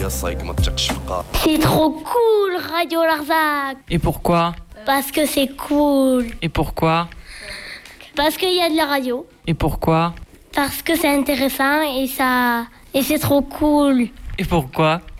C'est trop cool, Radio Larzac. Et pourquoi? Parce que c'est cool. Et pourquoi? Parce qu'il y a de la radio. Et pourquoi? Parce que c'est intéressant et c'est trop cool. Et pourquoi?